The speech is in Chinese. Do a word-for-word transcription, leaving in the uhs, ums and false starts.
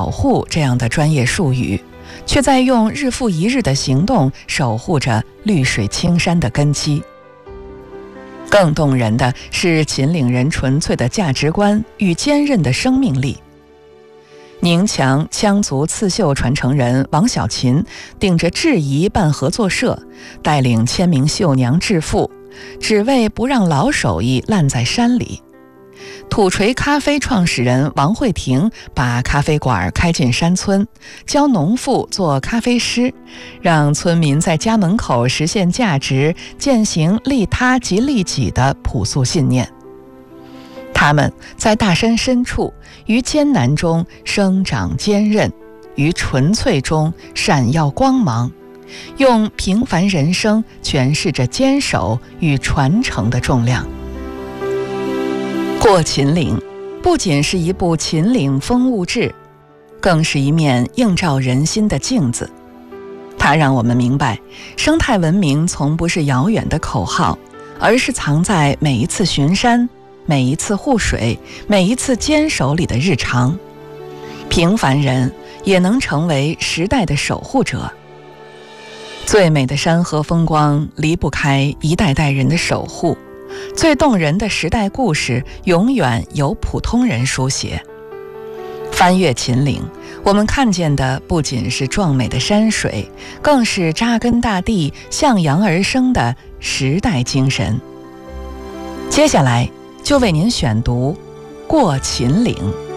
保护这样的专业术语，却在用日复一日的行动守护着绿水青山的根基。更动人的是秦岭人纯粹的价值观与坚韧的生命力。宁强羌族刺绣传承人王小琴顶着质疑办合作社，带领千名绣娘致富，只为不让老手艺烂在山里。土锤咖啡创始人王慧婷把咖啡馆开进山村，教农妇做咖啡师，让村民在家门口实现价值，践行利他及利己的朴素信念。他们在大山深处，于艰难中生长坚韧，于纯粹中闪耀光芒，用平凡人生诠释着坚守与传承的重量。过秦岭不仅是一部秦岭风物志，更是一面映照人心的镜子。它让我们明白，生态文明从不是遥远的口号，而是藏在每一次巡山、每一次护水、每一次坚守里的日常。平凡人也能成为时代的守护者。最美的山河风光离不开一代代人的守护，最动人的时代故事永远由普通人书写。翻越秦岭，我们看见的不仅是壮美的山水，更是扎根大地、向阳而生的时代精神。接下来就为您选读《过秦岭》。